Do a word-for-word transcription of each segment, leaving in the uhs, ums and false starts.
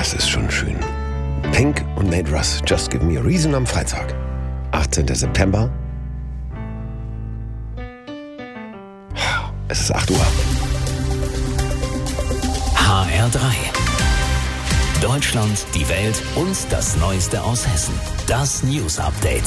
das ist schon schön. Pink und Nate Russ, Just Give Me a Reason am Freitag. achtzehnten September. Es ist acht Uhr. H R drei. Deutschland, die Welt und das Neueste aus Hessen. Das News Update.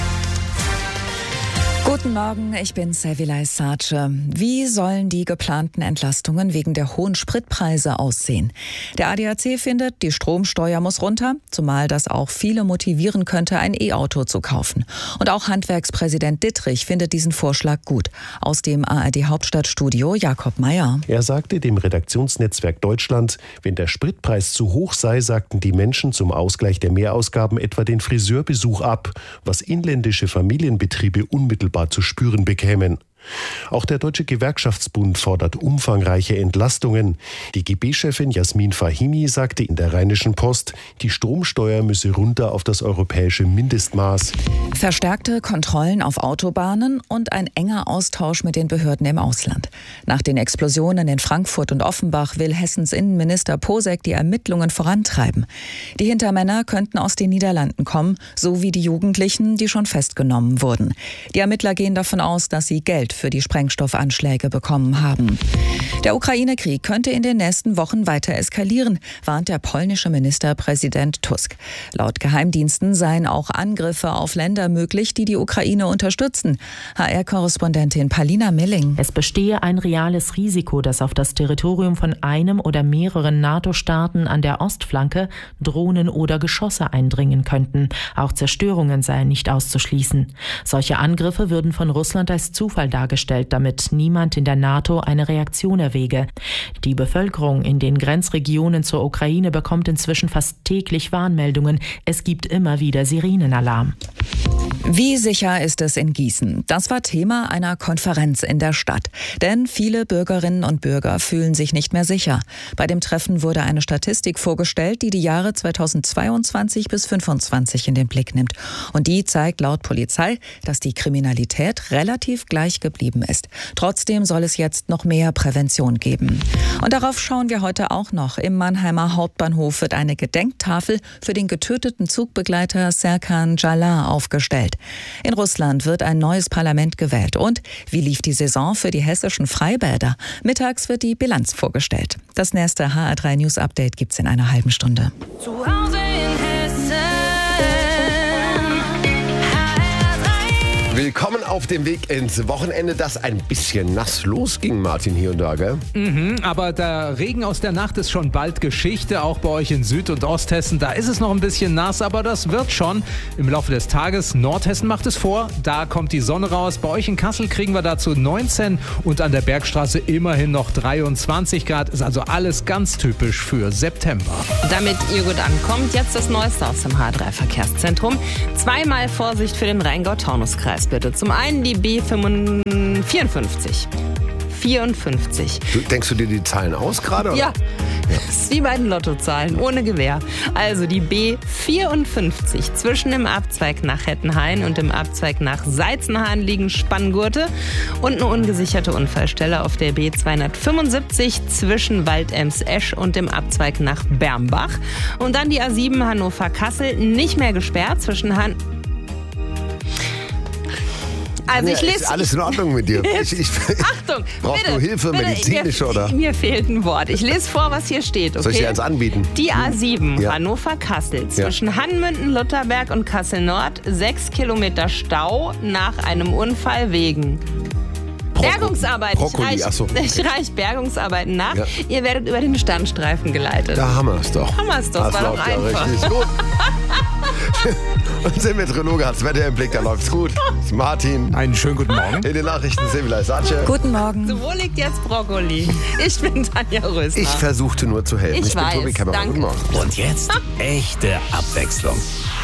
Guten Morgen, ich bin Sevilay Sace. Wie sollen die geplanten Entlastungen wegen der hohen Spritpreise aussehen? Der A D A C findet, die Stromsteuer muss runter, zumal das auch viele motivieren könnte, ein E-Auto zu kaufen. Und auch Handwerkspräsident Dittrich findet diesen Vorschlag gut. Aus dem A R D-Hauptstadtstudio Jakob Meyer. Er sagte dem Redaktionsnetzwerk Deutschland, wenn der Spritpreis zu hoch sei, sagten die Menschen zum Ausgleich der Mehrausgaben etwa den Friseurbesuch ab, was inländische Familienbetriebe unmittelbar zu spüren bekämen. Auch der Deutsche Gewerkschaftsbund fordert umfangreiche Entlastungen. Die G B-Chefin Jasmin Fahimi sagte in der Rheinischen Post, die Stromsteuer müsse runter auf das europäische Mindestmaß. Verstärkte Kontrollen auf Autobahnen und ein enger Austausch mit den Behörden im Ausland. Nach den Explosionen in Frankfurt und Offenbach will Hessens Innenminister Posek die Ermittlungen vorantreiben. Die Hintermänner könnten aus den Niederlanden kommen, so wie die Jugendlichen, die schon festgenommen wurden. Die Ermittler gehen davon aus, dass sie Geld für die Sprengstoffanschläge bekommen haben. Der Ukraine-Krieg könnte in den nächsten Wochen weiter eskalieren, warnt der polnische Ministerpräsident Tusk. Laut Geheimdiensten seien auch Angriffe auf Länder möglich, die die Ukraine unterstützen. H R-Korrespondentin Palina Milling. Es bestehe ein reales Risiko, dass auf das Territorium von einem oder mehreren NATO-Staaten an der Ostflanke Drohnen oder Geschosse eindringen könnten. Auch Zerstörungen seien nicht auszuschließen. Solche Angriffe würden von Russland als Zufall dargestellt, damit niemand in der NATO eine Reaktion erwäge. Die Bevölkerung in den Grenzregionen zur Ukraine bekommt inzwischen fast täglich Warnmeldungen. Es gibt immer wieder Sirenenalarm. Wie sicher ist es in Gießen? Das war Thema einer Konferenz in der Stadt. Denn viele Bürgerinnen und Bürger fühlen sich nicht mehr sicher. Bei dem Treffen wurde eine Statistik vorgestellt, die die Jahre zweitausendzweiundzwanzig bis zweitausendfünfundzwanzig in den Blick nimmt. Und die zeigt laut Polizei, dass die Kriminalität relativ gleich geblieben ist. Trotzdem soll es jetzt noch mehr Prävention geben. Und darauf schauen wir heute auch noch. Im Mannheimer Hauptbahnhof wird eine Gedenktafel für den getöteten Zugbegleiter Serkan Jalal aufgestellt. In Russland wird ein neues Parlament gewählt. Und wie lief die Saison für die hessischen Freibäder? Mittags wird die Bilanz vorgestellt. Das nächste H R drei News Update gibt's in einer halben Stunde. Zu Hause in Hessen. Willkommen auf dem Weg ins Wochenende, das ein bisschen nass losging, Martin, hier und da, gell? Mhm, aber der Regen aus der Nacht ist schon bald Geschichte, auch bei euch in Süd- und Osthessen. Da ist es noch ein bisschen nass, aber das wird schon im Laufe des Tages. Nordhessen macht es vor, da kommt die Sonne raus. Bei euch in Kassel kriegen wir dazu neunzehn und an der Bergstraße immerhin noch dreiundzwanzig Grad. Ist also alles ganz typisch für September. Damit ihr gut ankommt, jetzt das Neueste aus dem H drei Verkehrszentrum. Zweimal Vorsicht für den Rheingau-Taunus-Kreis, bitte. Zum einen die B vierundfünfzig. vierundfünfzig. Du, denkst du dir die Zahlen aus gerade? Ja, das ist wie bei den Lottozahlen, ohne Gewehr. Also die B vierundfünfzig. Zwischen dem Abzweig nach Hettenhain und dem Abzweig nach Seizenhain liegen Spanngurte und eine ungesicherte Unfallstelle auf der B zweihundertfünfundsiebzig zwischen Waldems-Esch und dem Abzweig nach Bermbach. Und dann die A sieben Hannover-Kassel, nicht mehr gesperrt zwischen Han... Also ja, ich lese, ist alles in Ordnung mit dir? Ich, ich, Achtung, brauchst bitte, du Hilfe, bitte, medizinische, mir, oder? Mir fehlt ein Wort. Ich lese vor, was hier steht. Okay? Soll ich dir eins anbieten? Die A sieben, Ja. Hannover-Kassel, zwischen Hanmünden, Lutherberg und Kassel-Nord, sechs Kilometer Stau nach einem Unfall wegen... Bergungsarbeiten. Brokkoli, ich ach so, okay. ich reich Bergungsarbeiten nach. Ja. Ihr werdet über den Standstreifen geleitet. Da haben wir es doch. Haben wir es doch, Das war doch läuft ja einfach. richtig gut. Unser Meteorologe hat das Wetter im Blick, da läuft's gut. Das ist Martin. Einen schönen guten Morgen. In den Nachrichten Sevilay Sace. Guten Morgen. So, wo liegt jetzt Brokkoli? Ich bin Tanja Rösner. Ich versuchte nur zu helfen. Ich bin weiß, Tobi Kämmerer. danke. Guten Morgen. Und jetzt echte Abwechslung.